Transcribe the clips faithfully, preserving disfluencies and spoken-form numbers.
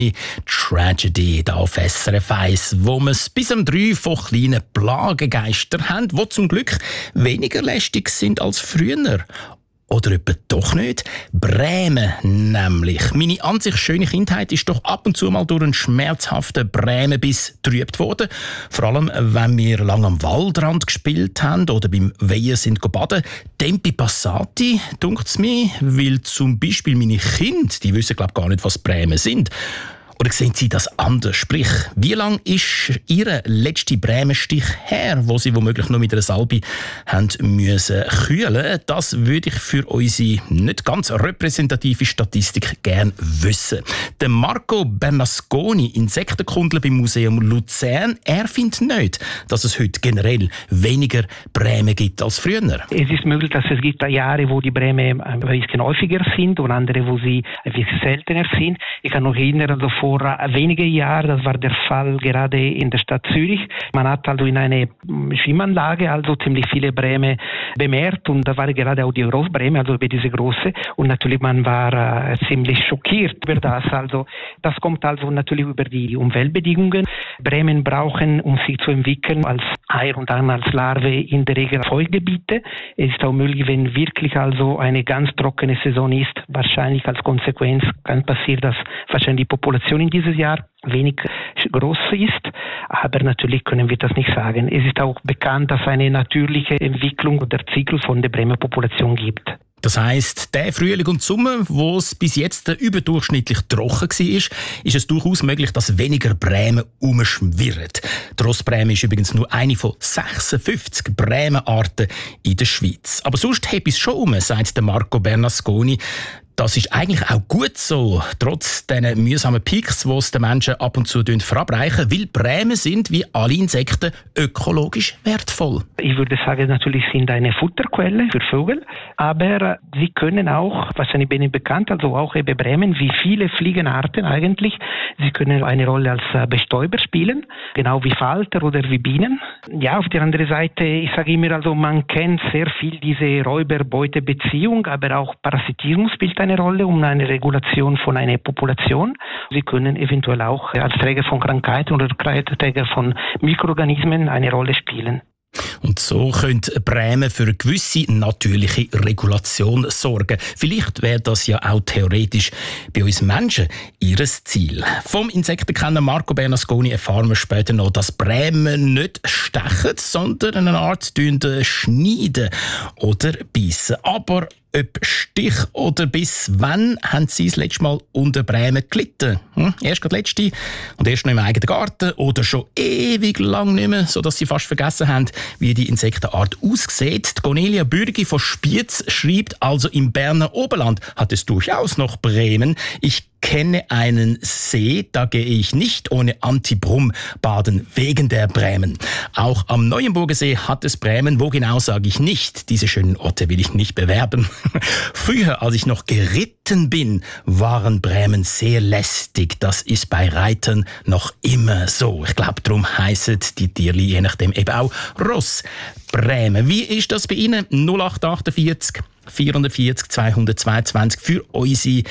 Tragedy da auf S R F eins, wo wir es bis um drei von kleinen Plagengeistern haben, die zum Glück weniger lästig sind als früher. Oder etwa doch nicht? Bremen nämlich. Meine an sich schöne Kindheit ist doch ab und zu mal durch einen schmerzhaften Bremenbiss getrübt worden. Vor allem, wenn wir lange am Waldrand gespielt haben oder beim Weihen sind baden. Tempi passati, dunkt es mir, weil zum Beispiel meine Kinder, die wissen glaub gar nicht, was Bremen sind. Oder sehen Sie das anders? Sprich, wie lang ist Ihr letzter Bremenstich her, wo Sie womöglich noch mit einer Salbe haben müssen kühlen? Das würde ich für unsere nicht ganz repräsentative Statistik gerne wissen. Der Marco Bernasconi, Insektenkundler beim Museum Luzern, er findet nicht, dass es heute generell weniger Bremen gibt als früher. Es ist möglich, dass es gibt Jahre, wo die Bremen ein bisschen häufiger sind und andere, wo sie ein bisschen seltener sind. Ich kann noch erinnern, also vor wenigen Jahren, das war der Fall gerade in der Stadt Zürich. Man hat also in eine Schwimmanlage also ziemlich viele Bremen bemerkt und da war gerade auch die Großbreme, also über diese große, und natürlich man war äh, ziemlich schockiert über das. Also das kommt also natürlich über die Umweltbedingungen. Bremen brauchen, um sich zu entwickeln, als Ei und dann als Larve in der Regel Feuchtgebiete. Es ist auch möglich, wenn wirklich also eine ganz trockene Saison ist, wahrscheinlich als Konsequenz kann passieren, dass wahrscheinlich die Population in dieses Jahr wenig groß ist, aber natürlich können wir das nicht sagen. Es ist auch bekannt, dass eine natürliche Entwicklung oder Zyklus von der Bremer Population gibt. Das heisst, der Frühling und Sommer, wo es bis jetzt überdurchschnittlich trocken war, ist es durchaus möglich, dass weniger Bremen umschwirren. Die Rossbreme ist übrigens nur eine von sechsundfünfzig Bremenarten in der Schweiz. Aber sonst heb ich es schon um, sagt der Marco Bernasconi. Das ist eigentlich auch gut so, trotz diesen mühsamen Peaks, die es den Menschen ab und zu verabreichen, weil Bremen sind, wie alle Insekten, ökologisch wertvoll. Ich würde sagen, natürlich sind eine Futterquelle für Vögel, aber sie können auch, wahrscheinlich bin ich bekannt, also auch eben Bremen, wie viele Fliegenarten eigentlich, sie können eine Rolle als Bestäuber spielen, genau wie Falter oder wie Bienen. Ja, auf der anderen Seite, ich sage immer, also man kennt sehr viel diese Räuber-Beute-Beziehung, aber auch Parasitismus spielt eine Rolle um eine Regulation von einer Population. Sie können eventuell auch als Träger von Krankheiten oder Träger von Mikroorganismen eine Rolle spielen. Und so könnte Bremen für eine gewisse natürliche Regulation sorgen. Vielleicht wäre das ja auch theoretisch bei uns Menschen ihres Ziel. Vom Insektenkenner Marco Bernasconi erfahren wir später noch, dass Bremen nicht stechen, sondern eine Art schneiden oder beißen. Aber ob Stich oder Biss, wann haben Sie das letzte Mal unter Bremen gelitten? Hm? Erst gerade letzte und erst noch im eigenen Garten oder schon ewig lang nicht mehr, sodass Sie fast vergessen haben, wie die Insektenart aussieht. Die Cornelia Bürgi von Spiez schreibt, also im Berner Oberland hat es durchaus noch Bremen. Ich kenne einen See, da gehe ich nicht ohne Antibrum baden, wegen der Bremen. Auch am Neuenburger See hat es Bremen, wo genau sage ich nicht. Diese schönen Orte will ich nicht bewerben. Früher, als ich noch geritten bin, waren Bremen sehr lästig. Das ist bei Reitern noch immer so. Ich glaube, darum heissen die Tierli je nachdem eben auch Ross Bremen. Wie ist das bei Ihnen? null acht achtundvierzig vierundvierzig zweihundertzweiundzwanzig für unsere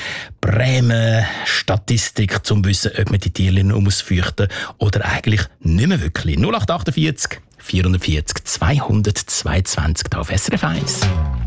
Bremen-Statistik, zum wissen, ob wir die Tierchen ausfürchten oder eigentlich nicht mehr wirklich. null acht achtundvierzig vierundvierzig zweihundertzweiundzwanzig auf S R F eins.